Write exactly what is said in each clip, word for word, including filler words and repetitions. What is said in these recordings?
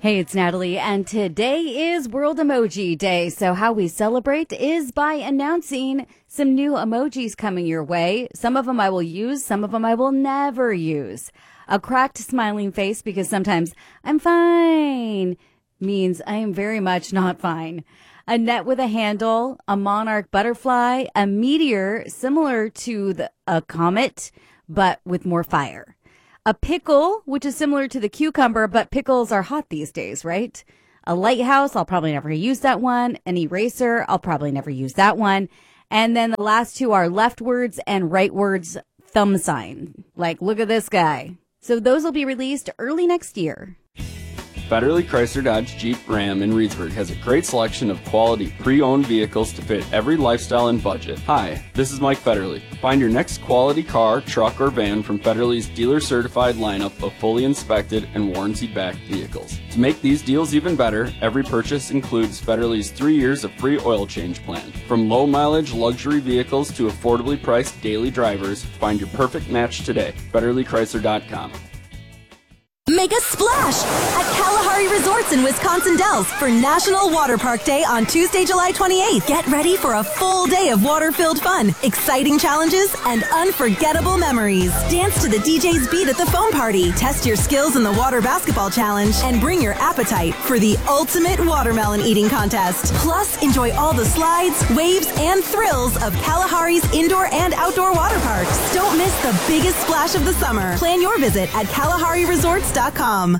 Hey, it's Natalie, and today is World Emoji Day. So how we celebrate is by announcing some new emojis coming your way. Some of them I will use, some of them I will never use. A cracked smiling face, because sometimes I'm fine means I am very much not fine. A net with a handle, a monarch butterfly, a meteor similar to the, a comet, but with more fire. A pickle, which is similar to the cucumber, but pickles are hot these days, right? A lighthouse, I'll probably never use that one. An eraser, I'll probably never use that one. And then the last two are leftwards and rightwards thumb sign. Like, look at this guy. So those will be released early next year. Federally Chrysler Dodge Jeep Ram in Reedsburg has a great selection of quality pre-owned vehicles to fit every lifestyle and budget. Hi, this is Mike Federally. Find your next quality car, truck, or van from Federally's dealer-certified lineup of fully inspected and warranty-backed vehicles. To make these deals even better, every purchase includes Federally's three years of free oil change plan. From low-mileage luxury vehicles to affordably priced daily drivers, find your perfect match today. Federally Chrysler dot com. Make a splash at Kalahari Resorts in Wisconsin Dells for National Water Park Day on Tuesday, July twenty-eighth. Get ready for a full day of water-filled fun, exciting challenges, and unforgettable memories. Dance to the D J's beat at the foam party, test your skills in the water basketball challenge, and bring your appetite for the ultimate watermelon eating contest. Plus, enjoy all the slides, waves, and thrills of Kalahari's indoor and outdoor water parks. Don't miss the biggest splash of the summer. Plan your visit at Kalahari Resorts dot com.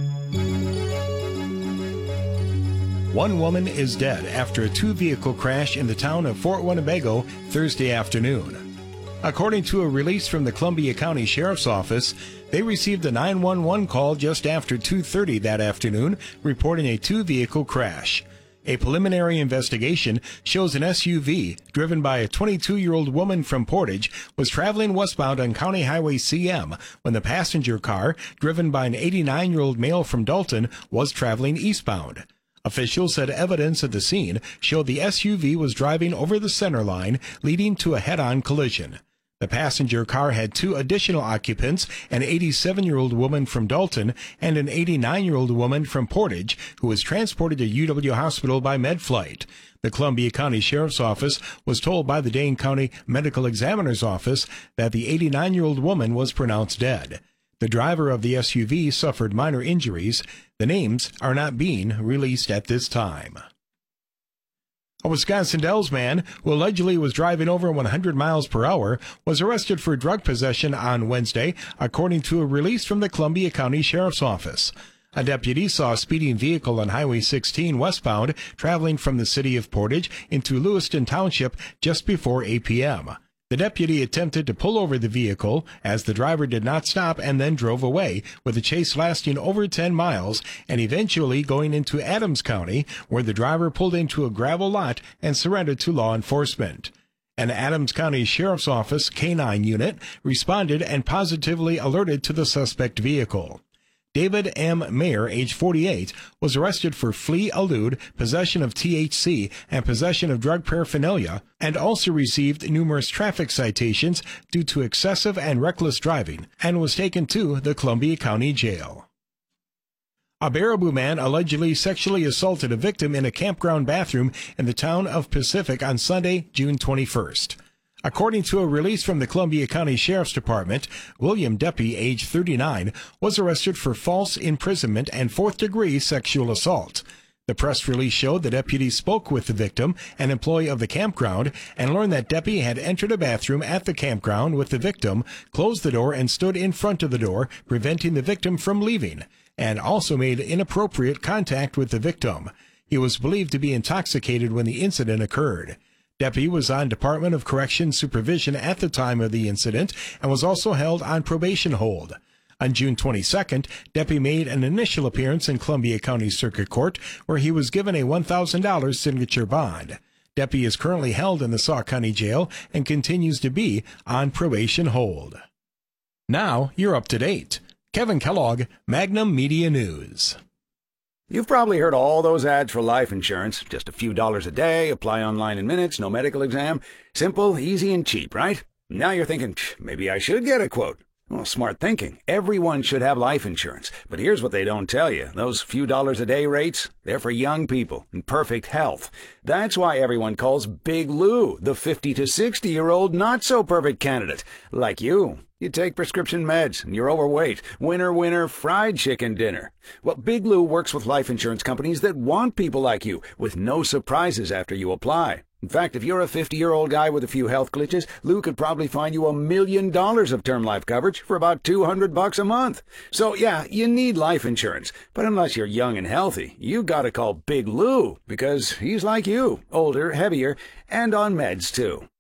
One woman is dead after a two-vehicle crash in the town of Fort Winnebago Thursday afternoon. According to a release from the Columbia County Sheriff's Office, they received a nine one one call just after two thirty that afternoon reporting a two-vehicle crash. A preliminary investigation shows an S U V driven by a twenty-two-year-old woman from Portage was traveling westbound on County Highway C M when the passenger car, driven by an eighty-nine-year-old male from Dalton, was traveling eastbound. Officials said evidence at the scene showed the S U V was driving over the center line, leading to a head-on collision. The passenger car had two additional occupants, an eighty-seven-year-old woman from Dalton and an eighty-nine-year-old woman from Portage, who was transported to U W Hospital by MedFlight. The Columbia County Sheriff's Office was told by the Dane County Medical Examiner's Office that the eighty-nine-year-old woman was pronounced dead. The driver of the S U V suffered minor injuries. The names are not being released at this time. A Wisconsin Dells man who allegedly was driving over one hundred miles per hour was arrested for drug possession on Wednesday, according to a release from the Columbia County Sheriff's Office. A deputy saw a speeding vehicle on Highway sixteen westbound traveling from the city of Portage into Lewiston Township just before eight p.m. The deputy attempted to pull over the vehicle as the driver did not stop and then drove away, with the chase lasting over ten miles and eventually going into Adams County, where the driver pulled into a gravel lot and surrendered to law enforcement. An Adams County Sheriff's Office K nine unit responded and positively alerted to the suspect vehicle. David M. Mayer, age forty-eight, was arrested for flee elude, possession of T H C, and possession of drug paraphernalia, and also received numerous traffic citations due to excessive and reckless driving, and was taken to the Columbia County Jail. A Baraboo man allegedly sexually assaulted a victim in a campground bathroom in the town of Pacific on Sunday, June twenty-first. According to a release from the Columbia County Sheriff's Department, William Deppy, age thirty-nine, was arrested for false imprisonment and fourth-degree sexual assault. The press release showed the deputy spoke with the victim, an employee of the campground, and learned that Deppy had entered a bathroom at the campground with the victim, closed the door, and stood in front of the door, preventing the victim from leaving, and also made inappropriate contact with the victim. He was believed to be intoxicated when the incident occurred. Deppy was on Department of Corrections supervision at the time of the incident and was also held on probation hold. On June twenty-second, Deppy made an initial appearance in Columbia County Circuit Court, where he was given a one thousand dollars signature bond. Deppy is currently held in the Sauk County Jail and continues to be on probation hold. Now you're up to date. Kevin Kellogg, Magnum Media News. You've probably heard all those ads for life insurance. Just a few dollars a day, apply online in minutes, no medical exam. Simple, easy, and cheap, right? Now you're thinking, maybe I should get a quote. Well, smart thinking. Everyone should have life insurance. But here's what they don't tell you. Those few dollars a day rates, they're for young people in perfect health. That's why everyone calls Big Lou the fifty to sixty-year-old not-so-perfect candidate. Like you. You take prescription meds, and you're overweight. Winner, winner, fried chicken dinner. Well, Big Lou works with life insurance companies that want people like you, with no surprises after you apply. In fact, if you're a fifty-year-old guy with a few health glitches, Lou could probably find you a million dollars of term life coverage for about two hundred bucks a month. So yeah, you need life insurance. But unless you're young and healthy, you gotta call Big Lou, because he's like you, older, heavier, and on meds too.